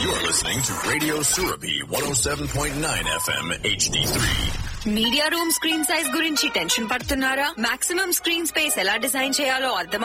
You're listening to Radio Surabi 107.9 FM HD3. Media room screen size గురించి tension పడుతున్నారా? Maximum screen space ఎలా design చేయాలో అర్థం